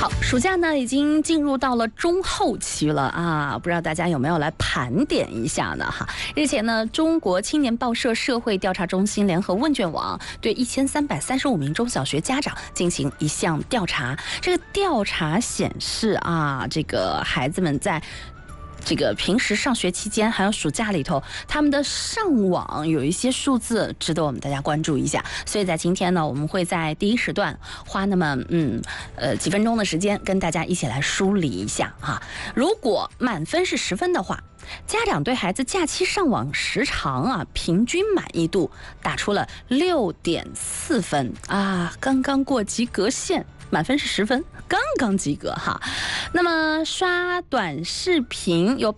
好，暑假呢已经进入到了中后期了啊，不知道大家有没有来盘点一下呢？哈，日前呢，中国青年报社社会调查中心联合问卷网对1335名中小学家长进行一项调查。这个调查显示啊，这个孩子们在这个平时上学期间还有暑假里头，他们的上网有一些数字值得我们大家关注一下。所以在今天呢，我们会在第一时段花那么几分钟的时间跟大家一起来梳理一下啊。如果满分是10分的话，家长对孩子假期上网时长啊，平均满意度打出了6.4分啊，刚刚过及格线。满分是10分，刚刚及格哈。那么刷短视频有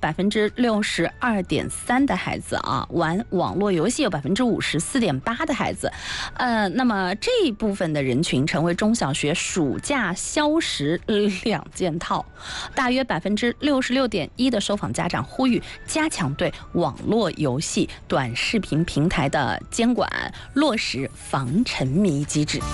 62.3%的孩子啊，玩网络游戏有54.8%的孩子，那么这一部分的人群成为中小学暑假消食2件套。大约66.1%的受访家长呼吁加强对网络游戏、短视频平台的监管，落实防沉迷机制。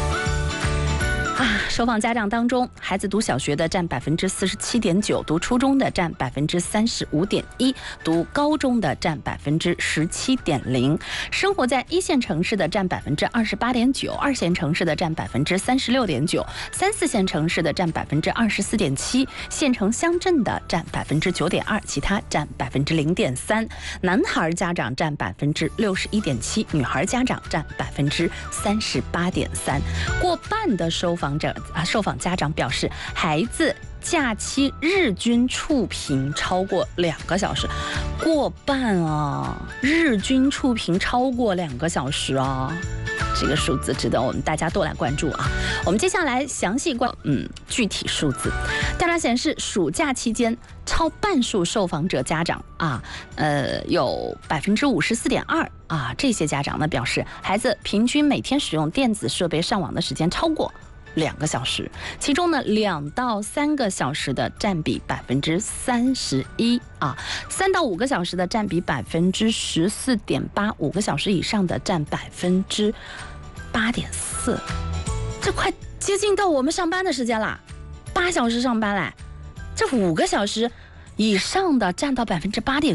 受访家长当中，孩子读小学的占47.9%，读初中的占35.1%，读高中的占17.0%，生活在1线城市的占28.9%，2线城市的占36.9%，3、4线城市的占24.7%，县城乡镇的占9.2%，其他占0.3%。男孩家长占61.7%，女孩家长占38.3%。过半的受访家长表示，孩子假期日均触屏超过2个小时，过半啊！日均触屏超过2个小时啊！这个数字值得我们大家多来关注啊！我们接下来详细具体数字。调查显示，暑假期间超半数受访者家长啊，有54.2%啊，这些家长呢表示，孩子平均每天使用电子设备上网的时间超过2个小时，其中呢2到3个小时的占比31%啊，3到5个小时的占比14.8%，5个小时以上的占8.4%，这快接近到我们上班的时间啦，8小时上班嘞，这5个小时以上的占到8.4%。